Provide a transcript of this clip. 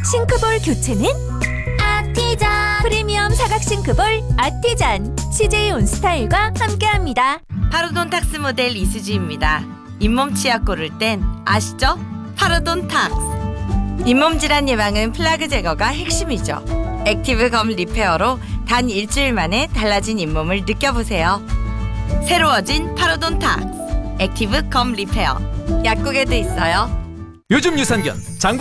싱크볼 교체는 아티잔. 프리미엄 사각 싱크볼 아티잔. CJ 온스타일과 함께합니다. 파로돈탁스 모델 이수지입니다. 잇몸 치약 고를 땐 아시죠? 파로돈탁스. 잇몸 질환 예방은 플라그 제거가 핵심이죠. 액티브 검 리페어로 단 일주일 만에 달라진 잇몸을 느껴보세요. 새로워진 파로돈탁스 액티브 검 리페어. 약국에도 있어요. 요즘 유산균 장